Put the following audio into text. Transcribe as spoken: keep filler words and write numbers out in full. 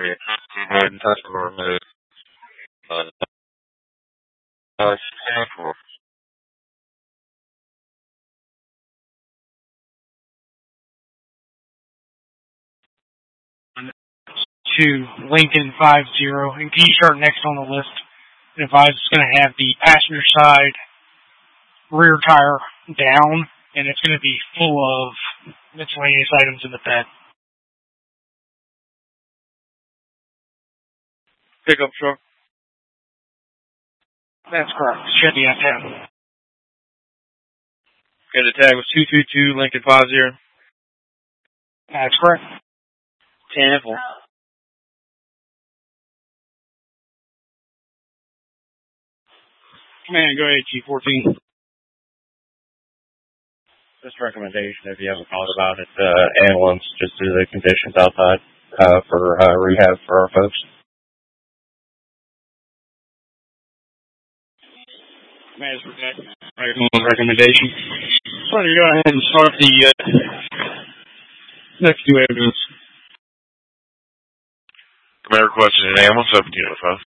and customer move. Uh, uh, sample. To Lincoln five zero, and can you start next on the list? And advise it's going to have the passenger side rear tire down, and it's going to be full of miscellaneous items in the bed. Pickup truck. That's correct. Chevy F ten. Okay, the tag was two two two Lincoln five zero. That's correct. Tampa. Command, go ahead, G fourteen. Just recommendation, if you haven't thought about it, uh, ambulance, just due to the conditions outside, uh, for, uh, rehab for our folks. Command, recommendation. Why don't you go ahead and start the, uh, next two ambulance. Command requested an ambulance up to Unit five.